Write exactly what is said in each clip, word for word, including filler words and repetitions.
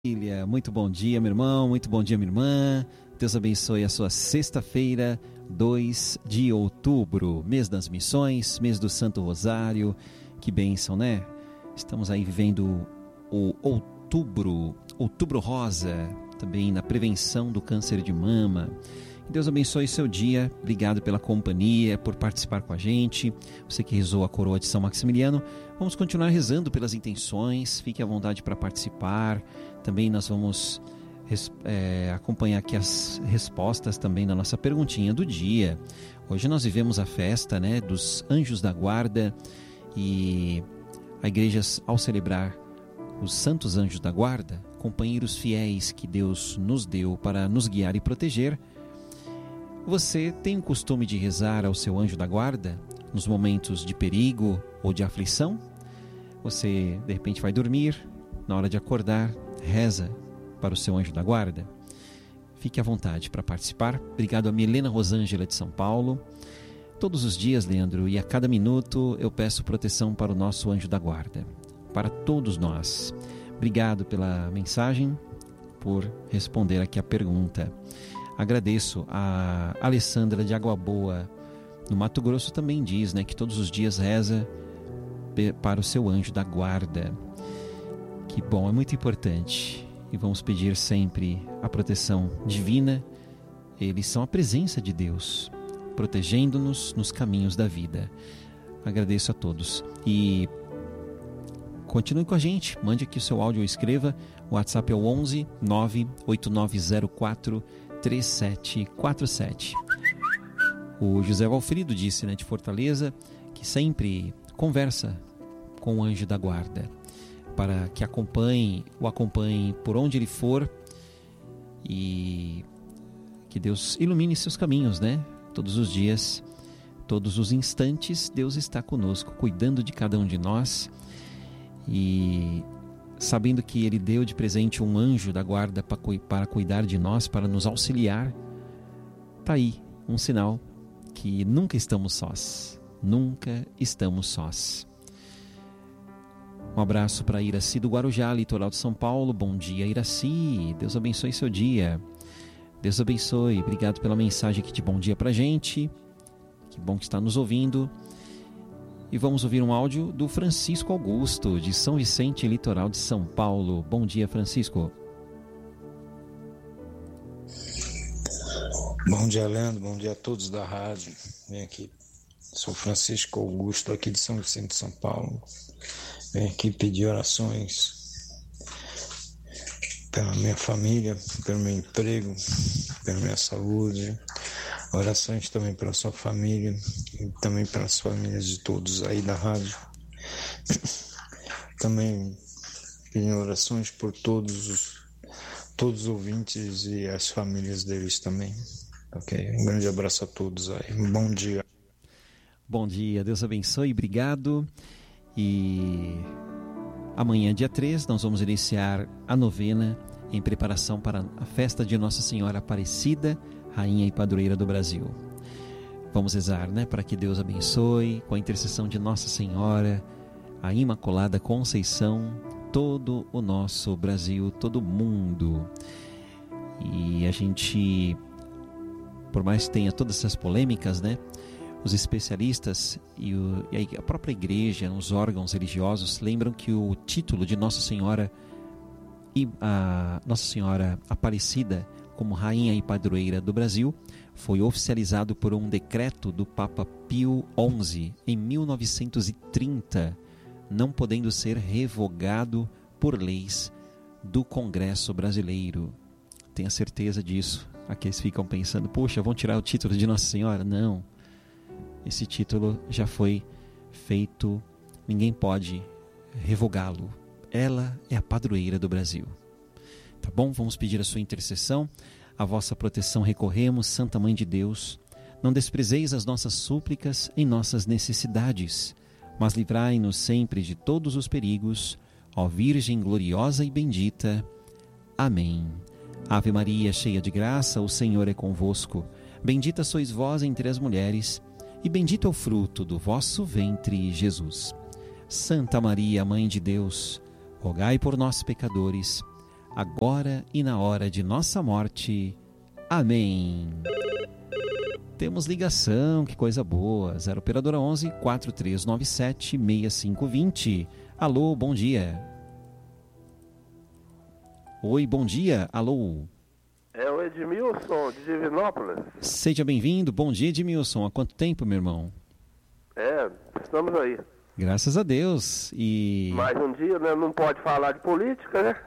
Família, muito bom dia, meu irmão, muito bom dia, minha irmã. Deus abençoe a sua sexta-feira, dois de outubro, mês das missões, mês do Santo Rosário. Que bênção, né? Estamos aí vivendo o outubro, outubro rosa, também na prevenção do câncer de mama. Deus abençoe seu dia, obrigado pela companhia, por participar com a gente. Você que rezou a coroa de São Maximiliano, vamos continuar rezando pelas intenções, fique à vontade para participar. Também nós vamos é, acompanhar aqui as respostas também na nossa perguntinha do dia. Hoje nós vivemos a festa, né, dos Anjos da Guarda, e a igreja, ao celebrar os Santos Anjos da Guarda, companheiros fiéis que Deus nos deu para nos guiar e proteger. Você tem o costume de rezar ao seu anjo da guarda nos momentos de perigo ou de aflição? Você, de repente, vai dormir, na hora de acordar, reza para o seu anjo da guarda? Fique à vontade para participar. Obrigado a Milena Rosângela de São Paulo. Todos os dias, Leandro, e a cada minuto eu peço proteção para o nosso anjo da guarda, para todos nós. Obrigado pela mensagem, por responder aqui a pergunta. Agradeço. A Alessandra de Água Boa, no Mato Grosso, também diz, né, que todos os dias reza para o seu anjo da guarda. Que bom, é muito importante. E vamos pedir sempre a proteção divina. Eles são a presença de Deus, protegendo-nos nos caminhos da vida. Agradeço a todos. E continue com a gente. Mande aqui o seu áudio ou escreva. O WhatsApp é o onze nove oito nove zero quatro três sete quatro sete. O José Valfrido disse, né, de Fortaleza, que sempre conversa com o anjo da guarda para que acompanhe, o acompanhe por onde ele for, e que Deus ilumine seus caminhos, né? Todos os dias, todos os instantes, Deus está conosco, cuidando de cada um de nós, e sabendo que Ele deu de presente um anjo da guarda para cuidar de nós, para nos auxiliar. Está aí um sinal que nunca estamos sós, nunca estamos sós. Um abraço para Iraci do Guarujá, litoral de São Paulo. Bom dia, Iraci, Deus abençoe seu dia. Deus abençoe, obrigado pela mensagem aqui de bom dia para a gente. Que bom que está nos ouvindo. E vamos ouvir um áudio do Francisco Augusto, de São Vicente, litoral de São Paulo. Bom dia, Francisco. Bom dia, Leandro. Bom dia a todos da rádio. Vem aqui. Sou Francisco Augusto, aqui de São Vicente de São Paulo. Venho aqui pedir orações pela minha família, pelo meu emprego, pela minha saúde. Orações também pela sua família e também pelas famílias de todos aí da rádio. Também pedindo orações por todos os, todos os ouvintes e as famílias deles também. Ok? Um grande abraço a todos aí. Bom dia. Bom dia, Deus abençoe, obrigado. E amanhã, dia três, nós vamos iniciar a novena em preparação para a festa de Nossa Senhora Aparecida, Rainha e Padroeira do Brasil. Vamos rezar, né, para que Deus abençoe, com a intercessão de Nossa Senhora, a Imaculada Conceição, todo o nosso Brasil, todo o mundo. E a gente, por mais que tenha todas essas polêmicas, né, os especialistas e, o, e a própria igreja, os órgãos religiosos, lembram que o título de Nossa Senhora e a Nossa Senhora Aparecida como Rainha e Padroeira do Brasil foi oficializado por um decreto do Papa Pio onze em mil novecentos e trinta, não podendo ser revogado por leis do Congresso Brasileiro. Tenha certeza disso. Aqueles ficam pensando, poxa, vão tirar o título de Nossa Senhora? Não. Esse título já foi feito, ninguém pode revogá-lo. Ela é a padroeira do Brasil. Tá bom? Vamos pedir a sua intercessão. A vossa proteção recorremos, Santa Mãe de Deus. Não desprezeis as nossas súplicas em nossas necessidades, mas livrai-nos sempre de todos os perigos, ó Virgem gloriosa e bendita. Amém. Ave Maria, cheia de graça, o Senhor é convosco. Bendita sois vós entre as mulheres, e bendito é o fruto do vosso ventre, Jesus. Santa Maria, Mãe de Deus, rogai por nós, pecadores, agora e na hora de nossa morte. Amém. Temos ligação, que coisa boa. zero operadora onze, quatro três nove sete, seis cinco dois zero. Alô, bom dia. Oi, bom dia. Alô. É o Edmilson, de Divinópolis. Seja bem-vindo. Bom dia, Edmilson. Há quanto tempo, meu irmão? É, estamos aí. Graças a Deus. E... mais um dia, né? Não pode falar de política, né?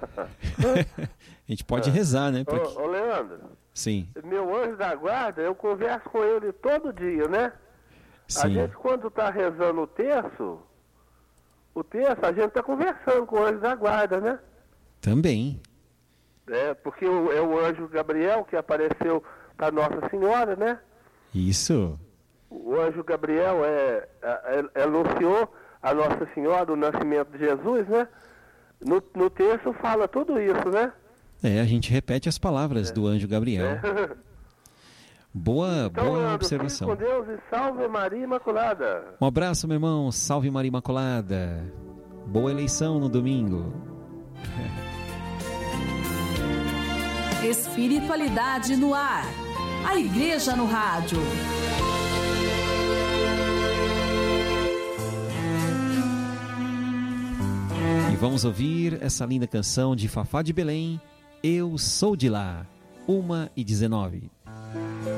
A gente pode rezar, né? Porque... Ô, ô, Leandro. Sim. Meu anjo da guarda, eu converso com ele todo dia, né? Sim. A gente, quando está rezando o terço, o terço, a gente está conversando com o anjo da guarda, né? Também. É, porque o, é o anjo Gabriel que apareceu para Nossa Senhora, né? Isso. O anjo Gabriel é, é, é, anunciou a Nossa Senhora o nascimento de Jesus, né? No, no texto fala tudo isso, né? É, a gente repete as palavras é. do anjo Gabriel. É. Boa, então, boa Leandro, observação. fique com Deus e salve Maria Imaculada. Um abraço, meu irmão. Salve Maria Imaculada. Boa eleição no domingo. Espiritualidade no ar. A Igreja no rádio. E vamos ouvir essa linda canção de Fafá de Belém, Eu Sou de Lá, uma e dezenove.